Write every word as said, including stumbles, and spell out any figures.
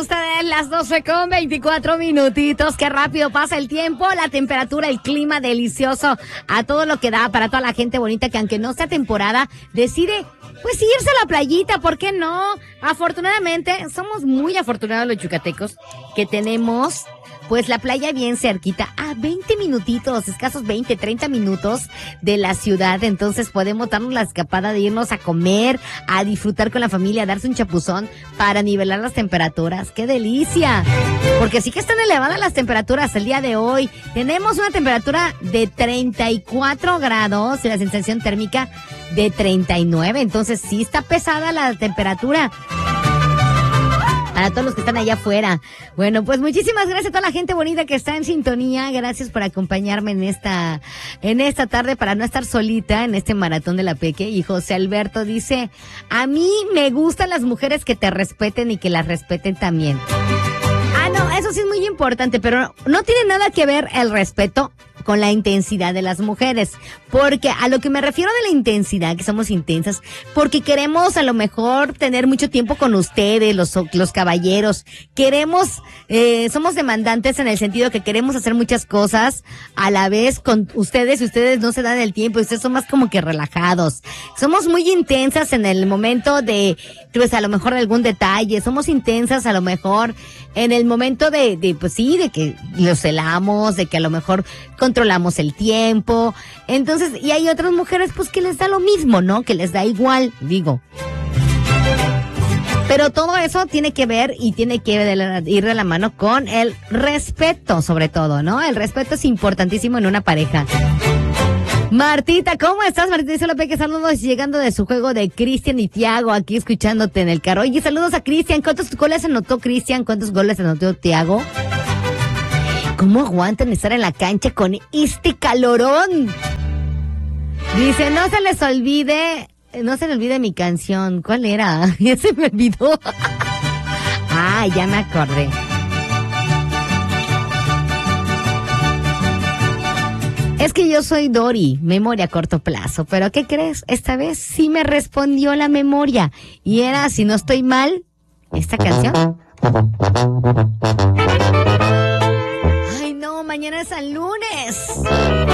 ustedes las doce con veinticuatro minutitos. Qué rápido pasa el tiempo, la temperatura, el clima delicioso, a todo lo que da para toda la gente bonita que aunque no sea temporada, decide pues irse a la playita, ¿por qué no? Afortunadamente, somos muy afortunados los yucatecos que tenemos pues la playa bien cerquita, a veinte minutitos, escasos veinte, treinta minutos de la ciudad. Entonces podemos darnos la escapada de irnos a comer, a disfrutar con la familia, a darse un chapuzón para nivelar las temperaturas. ¡Qué delicia! Porque sí que están elevadas las temperaturas el día de hoy. Tenemos una temperatura de treinta y cuatro grados y la sensación térmica de treinta y nueve. Entonces sí está pesada la temperatura. Para todos los que están allá afuera. Bueno, pues muchísimas gracias a toda la gente bonita que está en sintonía. Gracias por acompañarme en esta, en esta tarde para no estar solita en este maratón de la Peque. Y José Alberto dice, a mí me gustan las mujeres que te respeten y que las respeten también. Ah, no, eso sí es muy importante, pero no tiene nada que ver el respeto con la intensidad de las mujeres, porque a lo que me refiero de la intensidad, que somos intensas, porque queremos a lo mejor tener mucho tiempo con ustedes, los, los caballeros, queremos, eh, somos demandantes en el sentido que queremos hacer muchas cosas a la vez con ustedes y ustedes no se dan el tiempo, y ustedes son más como que relajados, somos muy intensas en el momento de, pues a lo mejor de algún detalle, somos intensas a lo mejor en el momento de, de pues sí, de que los celamos, de que a lo mejor controlamos el tiempo. Entonces, y hay otras mujeres pues que les da lo mismo, ¿no? Que les da igual, digo. Pero todo eso tiene que ver y tiene que ir de la mano con el respeto, sobre todo, ¿no? El respeto es importantísimo en una pareja. Martita, ¿cómo estás? Martita dice López, que saludos llegando de su juego de Cristian y Tiago, aquí escuchándote en el carro. Oye, saludos a Cristian. ¿Cuántos goles anotó Cristian? ¿Cuántos goles anotó Tiago? ¿Cómo aguantan estar en la cancha con este calorón? Dice, no se les olvide, no se les olvide mi canción. ¿Cuál era? Ya se me olvidó. Ah, ya me acordé. Es que yo soy Dori, memoria a corto plazo, pero ¿qué crees? Esta vez sí me respondió la memoria, y era, si no estoy mal, esta canción. Ay no, mañana es el lunes.